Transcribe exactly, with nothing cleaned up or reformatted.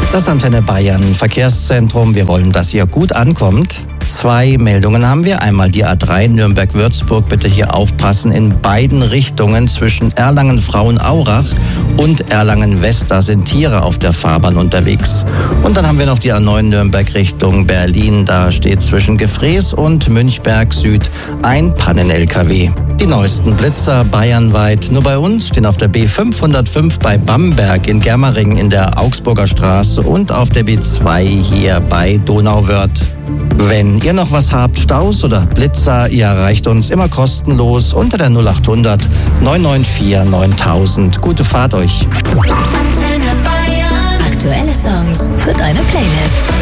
Das Antenne Bayern Verkehrszentrum. Wir wollen, dass ihr gut ankommt. Zwei Meldungen haben wir. Einmal die A drei Nürnberg-Würzburg. Bitte hier aufpassen. In beiden Richtungen zwischen Erlangen-Frauenaurach und Erlangen-West. Da sind Tiere auf der Fahrbahn unterwegs. Und dann haben wir noch die A neun Nürnberg Richtung Berlin. Da steht zwischen Gefrees und Münchberg Süd ein Pannen-L K W. Die neuesten Blitzer bayernweit. Nur bei uns stehen auf der B fünfhundertfünf bei Bamberg in Germering in der Augsburger Straße und auf der B zwei hier bei Donauwörth. Wenn ihr noch was habt, Staus oder Blitzer, ihr erreicht uns immer kostenlos unter der null achthundert neun neun vier neuntausend. Gute Fahrt euch. Antenne Bayern. Aktuelle Songs für deine Playlist.